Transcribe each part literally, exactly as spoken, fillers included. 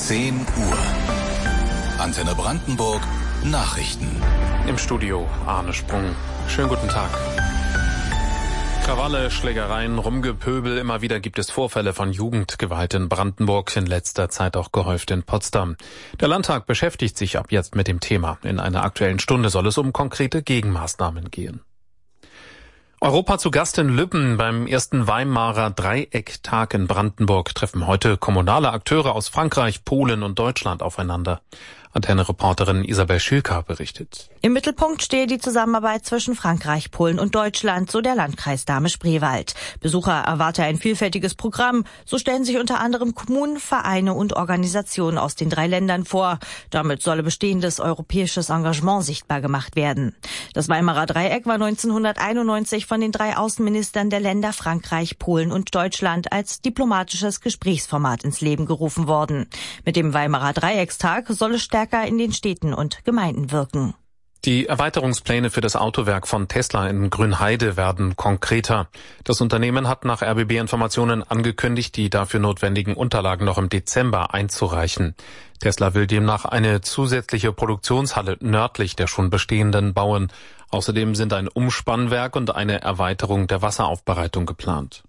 zehn Uhr. Antenne Brandenburg Nachrichten. Im Studio Arne Sprung. Schönen guten Tag. Krawalle, Schlägereien, Rumgepöbel, immer wieder gibt es Vorfälle von Jugendgewalt in Brandenburg, in letzter Zeit auch gehäuft in Potsdam. Der Landtag beschäftigt sich ab jetzt mit dem Thema. In einer Aktuellen Stunde soll es um konkrete Gegenmaßnahmen gehen. Europa zu Gast in Lübben. Beim ersten Weimarer Dreiecktag in Brandenburg treffen heute kommunale Akteure aus Frankreich, Polen und Deutschland aufeinander. Antenne-Reporterin Isabel Schilker berichtet. Im Mittelpunkt stehe die Zusammenarbeit zwischen Frankreich, Polen und Deutschland, so der Landkreis Dahme-Spreewald. Besucher erwarte ein vielfältiges Programm. So stellen sich unter anderem Kommunen, Vereine und Organisationen aus den drei Ländern vor. Damit solle bestehendes europäisches Engagement sichtbar gemacht werden. Das Weimarer Dreieck war neunzehnhunderteinundneunzig von den drei Außenministern der Länder Frankreich, Polen und Deutschland als diplomatisches Gesprächsformat ins Leben gerufen worden. Mit dem Weimarer Dreieckstag soll es stärker in den Städten und Gemeinden wirken. Die Erweiterungspläne für das Autowerk von Tesla in Grünheide werden konkreter. Das Unternehmen hat nach R B B-Informationen angekündigt, die dafür notwendigen Unterlagen noch im Dezember einzureichen. Tesla will demnach eine zusätzliche Produktionshalle nördlich der schon bestehenden bauen. Außerdem sind ein Umspannwerk und eine Erweiterung der Wasseraufbereitung geplant.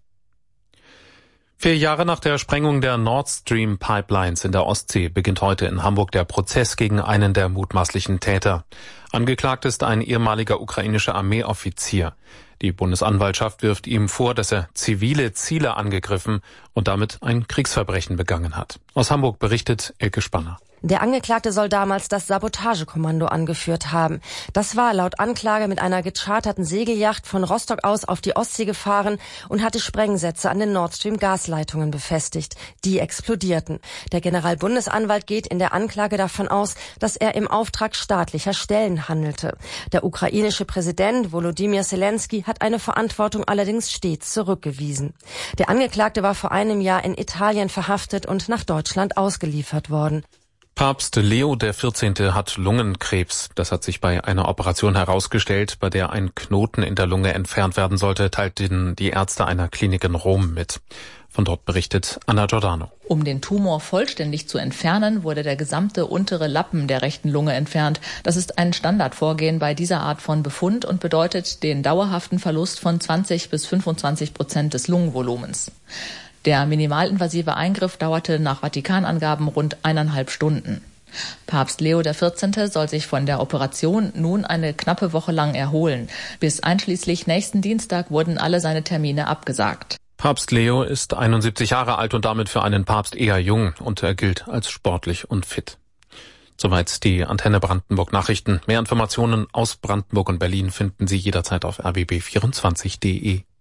Vier Jahre nach der Sprengung der Nord Stream Pipelines in der Ostsee beginnt heute in Hamburg der Prozess gegen einen der mutmaßlichen Täter. Angeklagt ist ein ehemaliger ukrainischer Armeeoffizier. Die Bundesanwaltschaft wirft ihm vor, dass er zivile Ziele angegriffen und damit ein Kriegsverbrechen begangen hat. Aus Hamburg berichtet Elke Spanner. Der Angeklagte soll damals das Sabotagekommando angeführt haben. Das war laut Anklage mit einer gecharterten Segelyacht von Rostock aus auf die Ostsee gefahren und hatte Sprengsätze an den Nord Stream Gasleitungen befestigt. Die explodierten. Der Generalbundesanwalt geht in der Anklage davon aus, dass er im Auftrag staatlicher Stellen handelte. Der ukrainische Präsident Volodymyr Zelensky hat eine Verantwortung allerdings stets zurückgewiesen. Der Angeklagte war vor einem Jahr in Italien verhaftet und nach Deutschland ausgeliefert worden. Papst Leo der vierzehnte hat Lungenkrebs. Das hat sich bei einer Operation herausgestellt, bei der ein Knoten in der Lunge entfernt werden sollte, teilten die Ärzte einer Klinik in Rom mit. Von dort berichtet Anna Giordano. Um den Tumor vollständig zu entfernen, wurde der gesamte untere Lappen der rechten Lunge entfernt. Das ist ein Standardvorgehen bei dieser Art von Befund und bedeutet den dauerhaften Verlust von zwanzig bis fünfundzwanzig Prozent des Lungenvolumens. Der minimalinvasive Eingriff dauerte nach Vatikanangaben rund eineinhalb Stunden. Papst Leo der vierzehnte soll sich von der Operation nun eine knappe Woche lang erholen. Bis einschließlich nächsten Dienstag wurden alle seine Termine abgesagt. Papst Leo ist einundsiebzig Jahre alt und damit für einen Papst eher jung und er gilt als sportlich und fit. Soweit die Antenne Brandenburg Nachrichten. Mehr Informationen aus Brandenburg und Berlin finden Sie jederzeit auf r b b vierundzwanzig punkt d e.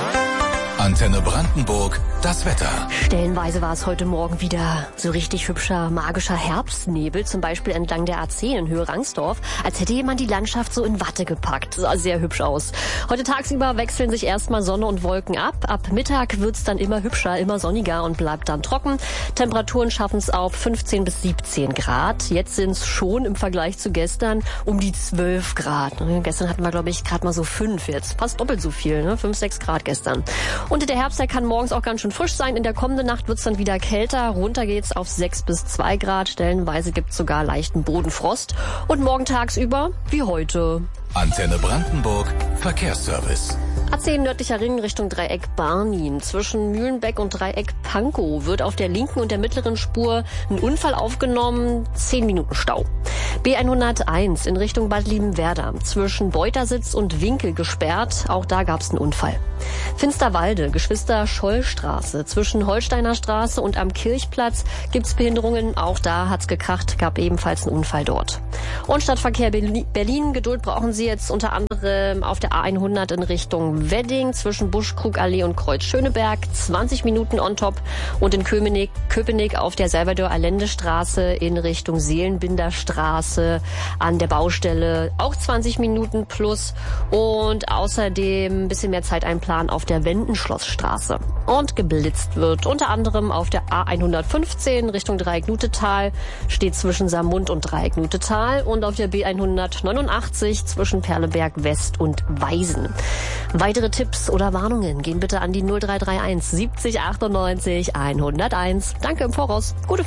Antenne Brandenburg, das Wetter. Stellenweise war es heute Morgen wieder so richtig hübscher, magischer Herbstnebel, zum Beispiel entlang der A zehn in Höhe Rangsdorf, als hätte jemand die Landschaft so in Watte gepackt. Sah sehr hübsch aus. Heute tagsüber wechseln sich erstmal Sonne und Wolken ab. Ab Mittag wird's dann immer hübscher, immer sonniger und bleibt dann trocken. Temperaturen schaffen es auf fünfzehn bis siebzehn Grad. Jetzt sind es schon im Vergleich zu gestern um die zwölf Grad. Gestern hatten wir, glaube ich, gerade mal so fünf jetzt. Fast doppelt so viel, ne? fünf, sechs Grad gestern. Und der Herbst, der kann morgens auch ganz schön frisch sein. In der kommenden Nacht wird's dann wieder kälter. Runter geht's auf sechs bis zwei Grad. Stellenweise gibt's sogar leichten Bodenfrost. Und morgen tagsüber wie heute. Antenne Brandenburg, Verkehrsservice. A zehn nördlicher Ring Richtung Dreieck Barnin. Zwischen Mühlenbeck und Dreieck Pankow wird auf der linken und der mittleren Spur ein Unfall aufgenommen. Zehn Minuten Stau. B hunderteins in Richtung Bad Liebenwerda. Zwischen Beutersitz und Winkel gesperrt. Auch da gab's einen Unfall. Finsterwalde, Geschwister-Scholl-Straße. Zwischen Holsteiner Straße und am Kirchplatz gibt's Behinderungen. Auch da hat's gekracht, gab ebenfalls einen Unfall dort. Und Stadtverkehr Berlin. Geduld brauchen Sie jetzt unter anderem auf der A hundert in Richtung Wedding zwischen Buschkrugallee und Kreuz Schöneberg. zwanzig Minuten on top. Und in Köpenick, Köpenick auf der Salvador-Allende-Straße in Richtung Seelenbinderstraße an der Baustelle. Auch zwanzig Minuten plus. Und außerdem ein bisschen mehr Zeit einplanen auf der Wendenschlossstraße. Und geblitzt wird unter anderem auf der A hundertfünfzehn Richtung Dreieck-Nutetal. Steht zwischen Samund und Dreieck-Nutetal. Und auf der B hundertneunundachtzig zwischen Perleberg West und Weisen. Weitere Tipps oder Warnungen gehen bitte an die null drei drei eins siebzig achtundneunzig hunderteins. Danke im Voraus. Gute Fahrt.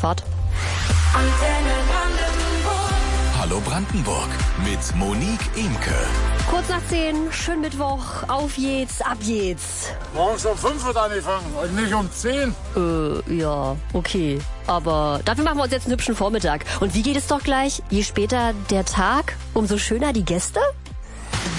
Hallo Brandenburg mit Monique Imke. Kurz nach zehn, schön Mittwoch, auf geht's, ab geht's. Morgens um fünf wird angefangen und nicht um zehn. Äh, ja, okay. Aber dafür machen wir uns jetzt einen hübschen Vormittag. Und wie geht es doch gleich? Je später der Tag, umso schöner die Gäste?